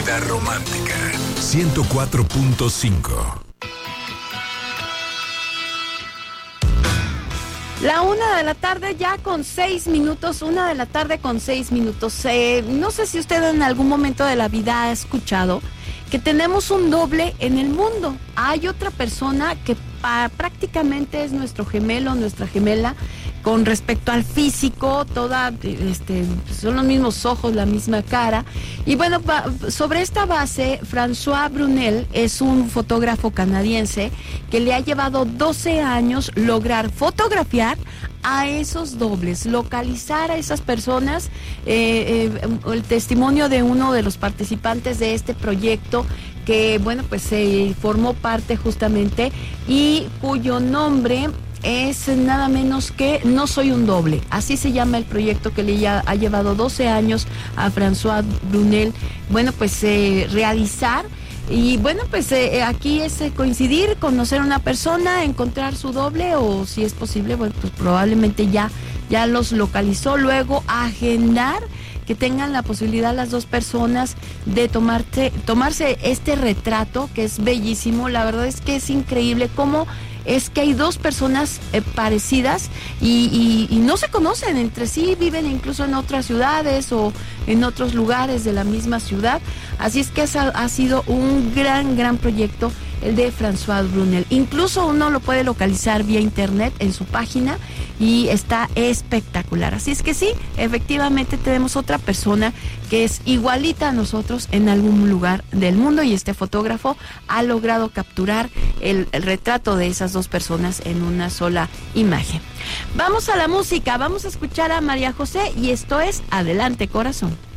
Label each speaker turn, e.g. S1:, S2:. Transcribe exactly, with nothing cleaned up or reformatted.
S1: Vida romántica. ciento cuatro punto cinco.
S2: La una de la tarde ya con seis minutos, una de la tarde con seis minutos. Eh, no sé si usted en algún momento de la vida ha escuchado que tenemos un doble en el mundo. Hay otra persona que pa- prácticamente es nuestro gemelo, nuestra gemela, con respecto al físico, toda, este, son los mismos ojos, la misma cara. Y bueno, pa- sobre esta base, François Brunel es un fotógrafo canadiense que le ha llevado doce años lograr fotografiar a esos dobles, localizar a esas personas. Eh, eh, el testimonio de uno de los participantes de este proyecto, que bueno, pues se eh, formó parte justamente, y cuyo nombre es nada menos que No Soy un Doble. Así se llama el proyecto que le ya ha llevado doce años a François Brunel, bueno, pues eh, realizar. Y bueno, pues eh, aquí es eh, coincidir, conocer a una persona, encontrar su doble, o si es posible, bueno, pues probablemente ya, ya los localizó. Luego agendar que tengan la posibilidad las dos personas de tomarse, tomarse este retrato, que es bellísimo. La verdad es que es increíble cómo es que hay dos personas eh, parecidas y, y, y no se conocen entre sí, viven incluso en otras ciudades o en otros lugares de la misma ciudad. Así es que ha, ha sido un gran, gran proyecto el de François Brunel. Incluso uno lo puede localizar vía internet en su página y está espectacular. Así es que sí, efectivamente tenemos otra persona que es igualita a nosotros en algún lugar del mundo, y este fotógrafo ha logrado capturar el, el retrato de esas dos personas en una sola imagen. Vamos a la música, vamos a escuchar a María José, y esto es Adelante Corazón.